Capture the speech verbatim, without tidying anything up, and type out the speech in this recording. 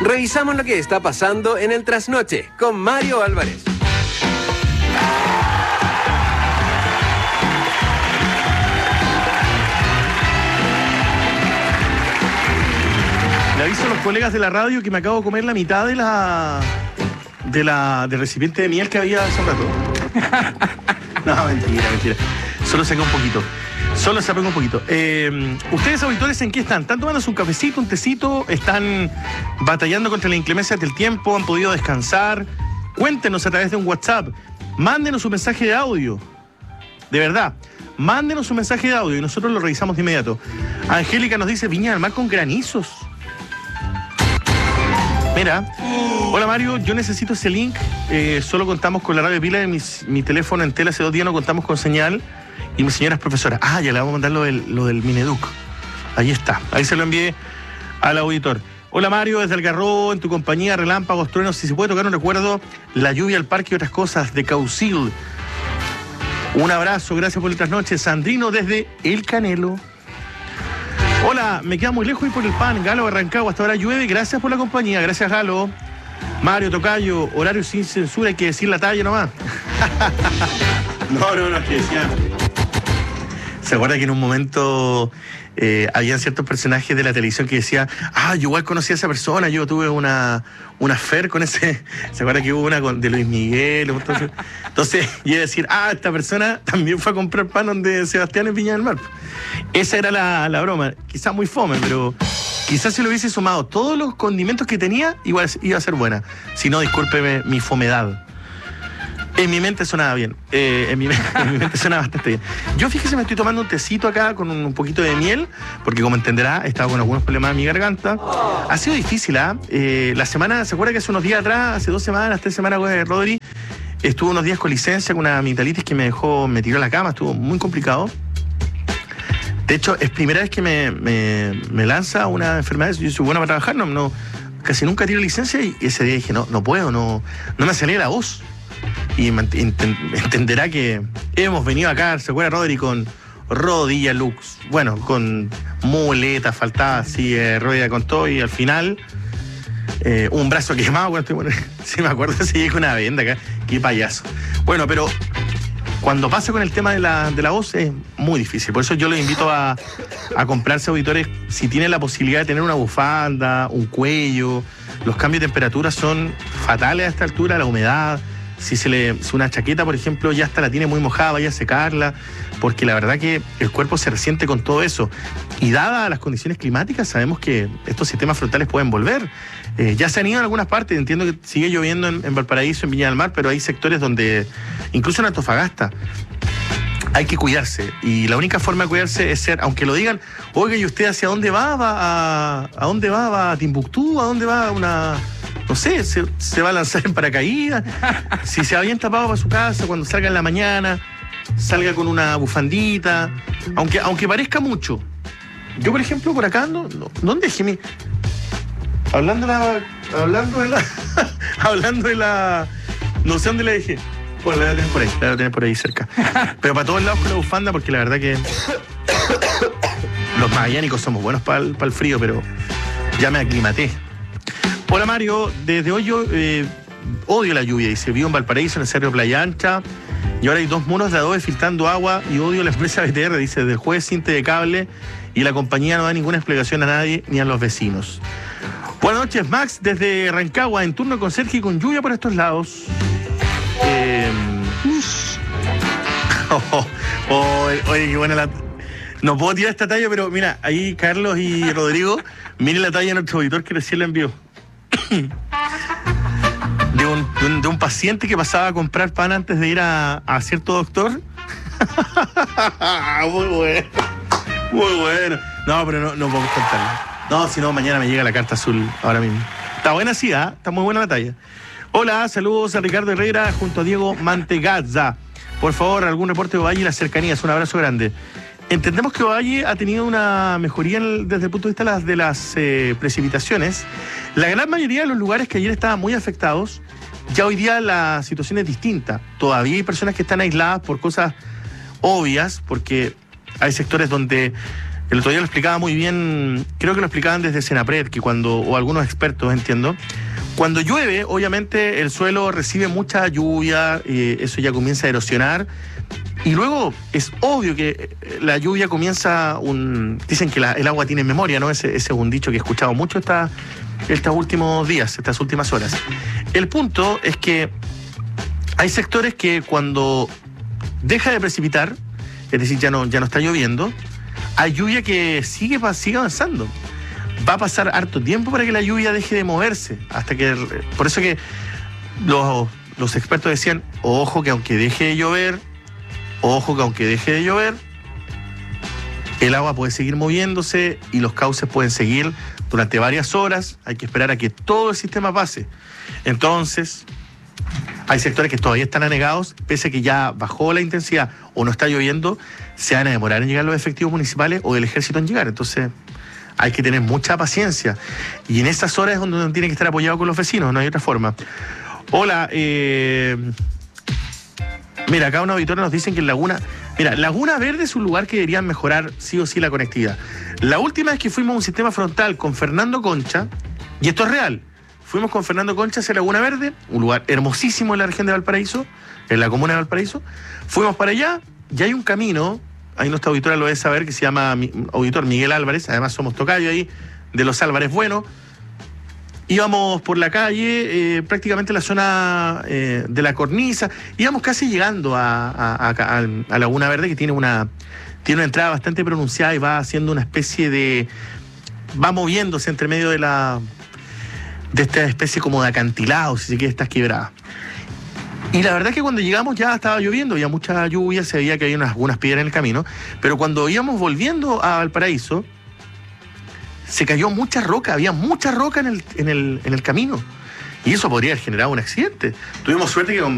Revisamos lo que está pasando en el Trasnoche con Mario Álvarez. Le aviso a los colegas de la radio que me acabo de comer la mitad de la de la del recipiente de miel que había hace un rato. No, mentira, mentira. Solo saqué un poquito. Solo saqué un poquito. Eh, ¿Ustedes, auditores, en qué están? ¿Están tomándose un cafecito, un tecito? ¿Están batallando contra la inclemencia del tiempo? ¿Han podido descansar? Cuéntenos a través de un WhatsApp. Mándenos un mensaje de audio. De verdad. Mándenos un mensaje de audio y nosotros lo revisamos de inmediato. Angélica nos dice: Viña del Mar con granizos. Mira, hola Mario, yo necesito ese link, eh, solo contamos con la radio pila de mis, mi teléfono en tela, hace dos días no contamos con señal y mi señora es profesora. Ah, ya le vamos a mandar lo del, lo del Mineduc. Ahí está, ahí se lo envié al auditor. Hola Mario, desde Algarrobo, en tu compañía, relámpagos, truenos, si se puede tocar un recuerdo, la lluvia, el parque y otras cosas de Caucil. Un abrazo, gracias por el trasnoche. Sandrino desde El Canelo. Hola, me queda muy lejos y por el pan. Galo de Rancagua, hasta ahora llueve. Gracias por la compañía. Gracias, Galo. Mario Tocayo, horario sin censura, hay que decir la talla nomás. No, no, no, es que decía. ¿Se acuerda que en un momento eh, habían ciertos personajes de la televisión que decían: ah, yo igual conocí a esa persona, yo tuve una, una affair con ese. ¿Se acuerda que hubo una con, de Luis Miguel? Entonces, entonces yo iba a decir: ah, esta persona también fue a comprar pan donde Sebastián en Viña del Mar. Esa era la, la broma, quizás muy fome, pero quizás si lo hubiese sumado todos los condimentos que tenía, igual iba a ser buena. Si no, discúlpeme mi fomedad. En mi mente sonaba bien, eh, en, mi, en mi mente sonaba bastante bien. Yo, fíjese, me estoy tomando un tecito acá con un, un poquito de miel, porque como entenderá, he estado con algunos problemas en mi garganta. Ha sido difícil, ¿ah? ¿eh? La semana, ¿se acuerda que hace unos días atrás, hace dos semanas, tres semanas, pues, Rodri, estuvo unos días con licencia, con una amigdalitis que me dejó, me tiró a la cama, estuvo muy complicado. De hecho, es primera vez que me, me, me lanza una enfermedad. Yo soy buena para trabajar, no, no, casi nunca tiro licencia y ese día dije, no, no puedo, no, no me salía la voz. Y entenderá que hemos venido acá, ¿se acuerda, Rodri? Con rodilla, lux, bueno, con muletas, faltaba así, eh, rodilla con todo y al final eh, un brazo quemado. Bueno, bueno, sí me acuerdo, si llega una venda acá, qué payaso. Bueno, pero cuando pasa con el tema de la, de la voz es muy difícil. Por eso yo les invito a, a comprarse, auditores, si tienen la posibilidad de tener una bufanda, un cuello. Los cambios de temperatura son fatales a esta altura, la humedad. Si se le si una chaqueta, por ejemplo, ya hasta la tiene muy mojada, vaya a secarla, porque la verdad que el cuerpo se resiente con todo eso. Y dadas las condiciones climáticas, sabemos que estos sistemas frontales pueden volver. Eh, ya se han ido en algunas partes, entiendo que sigue lloviendo en, en Valparaíso, en Viña del Mar, pero hay sectores donde, incluso en Antofagasta, hay que cuidarse. Y la única forma de cuidarse es ser, aunque lo digan, oiga, ¿y usted hacia dónde va? ¿Va a, a dónde va? ¿Va a Timbuktu? ¿A dónde va una...? No sé, se, se va a lanzar en paracaídas. Si se va bien tapado para su casa, cuando salga en la mañana, salga con una bufandita. Aunque, aunque parezca mucho. Yo, por ejemplo, por acá, no, no, ¿dónde dejé mi...? Hablando de la... Hablando de la... hablando de la... No sé dónde la dejé. Bueno, la voy a tener por ahí, la voy a tener por ahí cerca. Pero para todos lados con la bufanda, porque la verdad que... Los magallánicos somos buenos para el, para el frío, pero ya me aclimaté. Hola Mario, desde hoy yo eh, odio la lluvia. Dice, vivo en Valparaíso, en el Cerro Playa Ancha, y ahora hay dos muros de adobe filtrando agua y odio la empresa B T R. Dice, del jueves cinte de cable y la compañía no da ninguna explicación a nadie ni a los vecinos. Buenas noches, Max, desde Rancagua, en turno con Sergio y con lluvia por estos lados. Eh, oh, oh, oh, oye, qué buena la... No puedo tirar esta talla, pero mira, ahí Carlos y Rodrigo, miren la talla de nuestro auditor que recién la envió. De un, de, un, de un paciente que pasaba a comprar pan antes de ir a, a cierto doctor. Muy bueno, muy bueno. No, pero no, no podemos contarlo. No, si no, mañana me llega la carta azul ahora mismo. Está buena, sí, ¿eh? Está muy buena la talla. Hola, saludos a Ricardo Herrera junto a Diego Mantegazza. Por favor, algún reporte de Ovalle y las cercanías. Un abrazo grande. Entendemos que Ovalle ha tenido una mejoría desde el punto de vista de las, de las eh, precipitaciones. La gran mayoría de los lugares que ayer estaban muy afectados, ya hoy día la situación es distinta. Todavía hay personas que están aisladas por cosas obvias, porque hay sectores donde El otro día lo explicaba muy bien, creo que lo explicaban desde Senapred, que cuando, o algunos expertos, entiendo, cuando llueve, obviamente el suelo recibe mucha lluvia, eh, eso ya comienza a erosionar, y luego es obvio que la lluvia comienza, un dicen que la, el agua tiene memoria, ¿no? Ese, ese es un dicho que he escuchado mucho esta, estos últimos días, estas últimas horas. El punto es que hay sectores que cuando deja de precipitar, es decir, ya no, ya no está lloviendo, hay lluvia que sigue, sigue avanzando. Va a pasar harto tiempo para que la lluvia deje de moverse, hasta que, por eso que los, los expertos decían, ojo que aunque deje de llover, ojo que aunque deje de llover, el agua puede seguir moviéndose y los cauces pueden seguir durante varias horas. Hay que esperar a que todo el sistema pase. Entonces, hay sectores que todavía están anegados, pese a que ya bajó la intensidad o no está lloviendo, se van a demorar en llegar los efectivos municipales o del ejército en llegar. Entonces, hay que tener mucha paciencia. Y en esas horas es donde uno tiene que estar apoyado con los vecinos, no hay otra forma. Hola, eh... mira, acá unos auditores nos dicen que en Laguna... Mira, Laguna Verde es un lugar que deberían mejorar sí o sí la conectividad. La última vez que fuimos a un sistema frontal con Fernando Concha, y esto es real, fuimos con Fernando Concha hacia Laguna Verde, un lugar hermosísimo en la región de Valparaíso, en la comuna de Valparaíso. Fuimos para allá, y hay un camino, ahí nuestra auditora lo debe saber, que se llama auditor Miguel Álvarez, además somos tocayo ahí, de los Álvarez Bueno. Íbamos por la calle, eh, prácticamente la zona eh, de la cornisa, íbamos casi llegando a, a, a, a Laguna Verde, que tiene una, tiene una entrada bastante pronunciada y va haciendo una especie de... va moviéndose entre medio de la de esta especie como de acantilado, si se quiere, estas quebradas. Y la verdad es que cuando llegamos ya estaba lloviendo, había mucha lluvia, se veía que había unas, unas piedras en el camino, pero cuando íbamos volviendo a Valparaíso, se cayó mucha roca, había mucha roca en el, en el, en el camino. Y eso podría haber generado un accidente. Tuvimos suerte que con